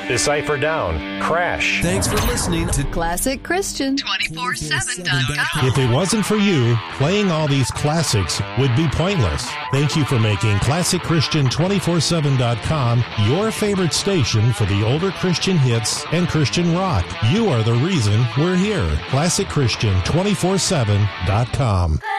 Decipher Down, Crash. Thanks for listening to Classic Christian 247.com. If it wasn't for you, playing all these classics would be pointless. Thank you for making Classic Christian 247.com your favorite station for the older Christian hits and Christian rock. You are the reason we're here. Classic Christian 247.com.